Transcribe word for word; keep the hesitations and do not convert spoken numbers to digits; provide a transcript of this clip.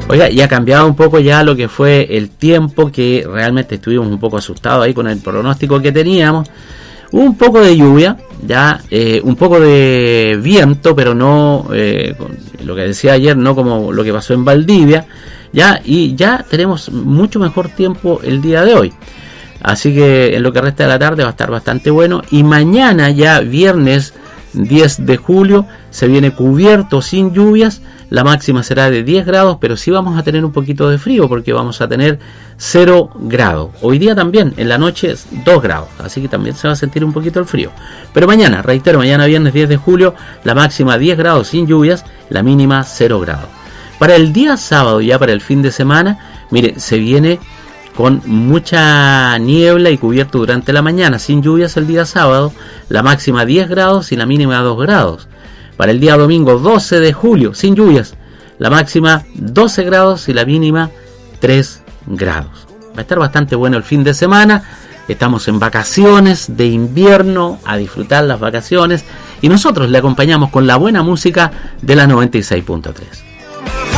Oiga, y ha cambiado un poco ya lo que fue el tiempo, que realmente estuvimos un poco asustados ahí con el pronóstico que teníamos. Un poco de lluvia, ya eh, un poco de viento, pero no, eh, lo que decía ayer, no como lo que pasó en Valdivia, ya, y ya tenemos mucho mejor tiempo el día de hoy. Así que en lo que resta de la tarde va a estar bastante bueno, y mañana ya viernes diez de julio se viene cubierto, sin lluvias. La máxima será de diez grados, pero sí vamos a tener un poquito de frío porque vamos a tener cero grados. Hoy día también, en la noche es dos grados, así que también se va a sentir un poquito el frío. Pero mañana, reitero, mañana viernes diez de julio, la máxima diez grados sin lluvias, la mínima cero grados. Para el día sábado, ya para el fin de semana, mire, se viene con mucha niebla y cubierto durante la mañana, sin lluvias el día sábado, la máxima diez grados y la mínima dos grados. Para el día domingo doce de julio, sin lluvias, la máxima doce grados y la mínima tres grados. Va a estar bastante bueno el fin de semana. Estamos en vacaciones de invierno, a disfrutar las vacaciones, y nosotros le acompañamos con la buena música de la noventa y seis punto tres.